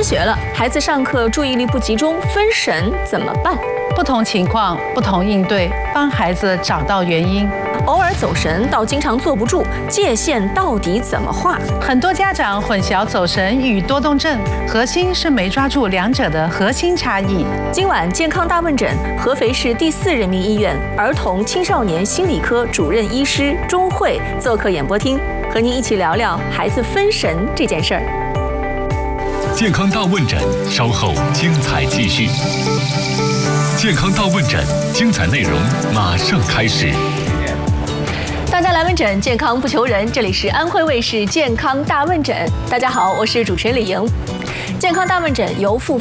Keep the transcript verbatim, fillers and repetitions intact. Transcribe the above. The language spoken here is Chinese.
开学了，孩子上课注意力不集中、分神怎么办？ 不同情况不同应对，帮孩子找到原因。 偶尔走神到经常坐不住，界限到底怎么画？ 很多家长混淆走神与多动症，核心是没抓住两者的核心差异。 今晚健康大问诊，合肥市第四人民医院儿童青少年心理科主任医师钟慧做客演播厅，和您一起聊聊孩子分神这件事儿。 健康大问诊，稍后精彩继续。健康大问诊，精彩内容马上开始。 大家来问诊，健康不求人。这里是安徽卫视健康大问诊。大家好，我是主持人李莹。健康大问诊由复